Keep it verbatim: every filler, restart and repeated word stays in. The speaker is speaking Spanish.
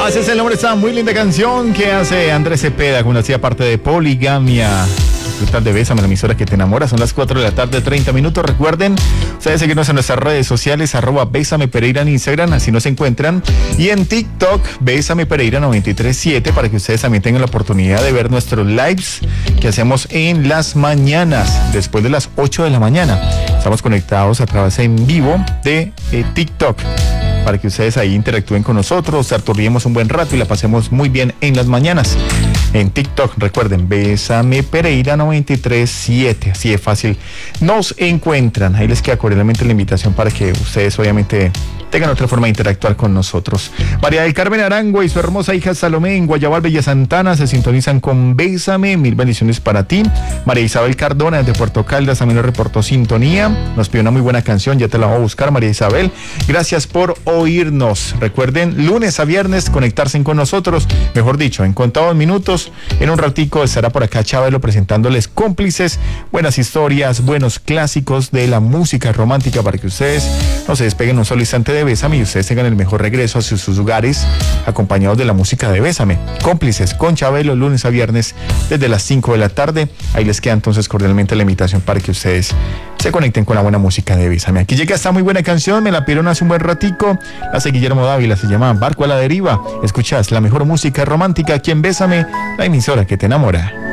Así es el nombre de esta muy linda canción que hace Andrés Cepeda, cuando hacía parte de Poligamia. Disfrutar de Bésame, la emisora que te enamora. Son las cuatro de la tarde, treinta minutos. Recuerden, ustedes seguirnos en nuestras redes sociales, arroba Bésame Pereira en Instagram, así nos encuentran. Y en TikTok, Bésame Pereira noventa y tres siete, para que ustedes también tengan la oportunidad de ver nuestros lives que hacemos en las mañanas, después de las ocho de la mañana. Estamos conectados a través en vivo de eh, TikTok, para que ustedes ahí interactúen con nosotros, arturriemos un buen rato y la pasemos muy bien en las mañanas. En TikTok, recuerden, Bésame Pereira noventa y tres siete, así de fácil nos encuentran. Ahí les queda cordialmente la invitación para que ustedes obviamente tengan otra forma de interactuar con nosotros. María del Carmen Arango y su hermosa hija Salomé en Guayabal, Villa Santana, se sintonizan con Bésame, mil bendiciones para ti. María Isabel Cardona desde Puerto Caldas también nos reportó sintonía, nos pidió una muy buena canción, ya te la voy a buscar, María Isabel. Gracias por oírnos. Recuerden, lunes a viernes conectarse con nosotros, mejor dicho, en contados minutos. En un ratico estará por acá Chabelo presentándoles Cómplices, buenas historias, buenos clásicos de la música romántica, para que ustedes no se despeguen un solo instante de Bésame y ustedes tengan el mejor regreso a sus, sus hogares, acompañados de la música de Bésame. Cómplices con Chabelo, lunes a viernes desde las cinco de la tarde. Ahí les queda entonces cordialmente la invitación para que ustedes se conecten con la buena música de Bésame. Aquí llega esta muy buena canción, me la pidieron hace un buen ratico, la hace Guillermo Dávila, se llama Barco a la Deriva. Escuchas la mejor música romántica aquí en Bésame, la emisora que te enamora.